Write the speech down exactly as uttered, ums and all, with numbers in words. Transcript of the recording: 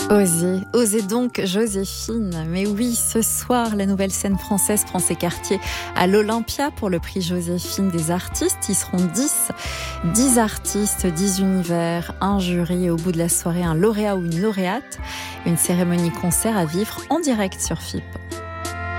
Osez, osez donc Joséphine. Mais oui, ce soir, la nouvelle scène française prend ses quartiers à l'Olympia pour le prix Joséphine des artistes. Ils seront dix. dix artistes, dix univers, un jury et au bout de la soirée, un lauréat ou une lauréate. Une cérémonie concert à vivre en direct sur F I P.